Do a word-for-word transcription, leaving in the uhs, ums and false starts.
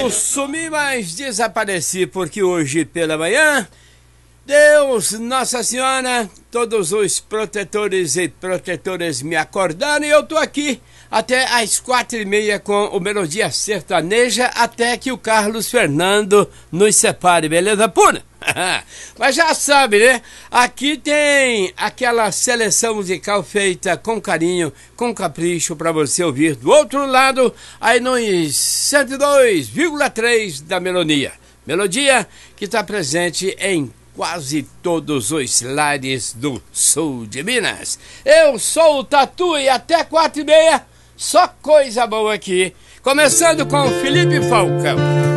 Eu sumi, mas desapareci, porque hoje pela manhã, Deus, Nossa Senhora, todos os protetores e protetoras me acordaram e eu tô aqui até às quatro e meia com o Melodia Sertaneja, até que o Carlos Fernando nos separe, beleza pura? Mas já sabe, né? Aqui tem aquela seleção musical feita com carinho, com capricho para você ouvir do outro lado, aí nos cento e dois vírgula três da Melodia. Melodia que está presente em quase todos os lares do sul de Minas. Eu sou o Tatu e até quatro e meia, só coisa boa aqui. Começando com Felipe Falcão.